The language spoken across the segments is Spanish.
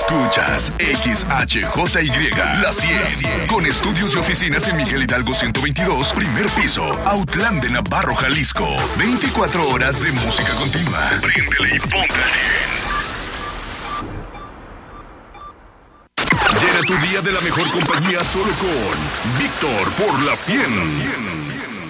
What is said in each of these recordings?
Escuchas XHJY, La 100, con estudios y oficinas en Miguel Hidalgo 122, primer piso, Autlán de Navarro, Jalisco. 24 horas de música continua. Préndele y póngale. Llena tu día de la mejor compañía solo con Víctor por La 100.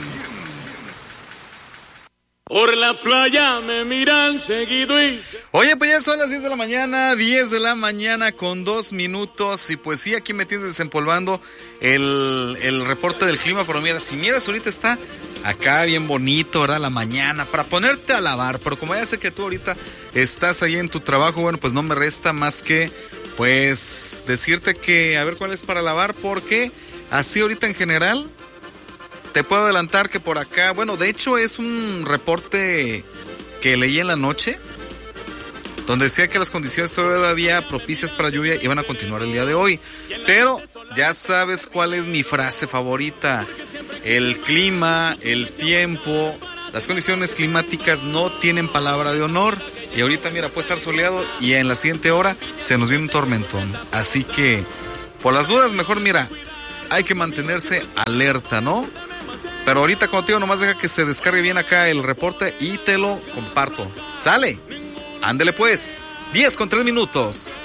Por la playa me miran seguido y... Oye, pues ya son las 10 de la mañana, 10 de la mañana con 2 minutos. Y pues sí, aquí me tienes desempolvando el reporte del clima. Pero mira, si miras, ahorita está acá bien bonito, ¿verdad? La mañana, para ponerte a lavar. Pero como ya sé que tú ahorita estás ahí en tu trabajo, bueno, pues no me resta más que, pues, decirte que a ver cuál es para lavar. Porque así ahorita en general... Te puedo adelantar que por acá, bueno, de hecho es un reporte que leí en la noche, donde decía que las condiciones todavía propicias para lluvia iban a continuar el día de hoy. Pero ya sabes cuál es mi frase favorita. El clima, el tiempo, las condiciones climáticas no tienen palabra de honor. Y ahorita, mira, puede estar soleado y en la siguiente hora se nos viene un tormentón. Así que, por las dudas, mejor mira, hay que mantenerse alerta, ¿no? Pero ahorita contigo nomás deja que se descargue bien acá el reporte y te lo comparto. ¡Sale! Ándele pues. 10 con 3 minutos.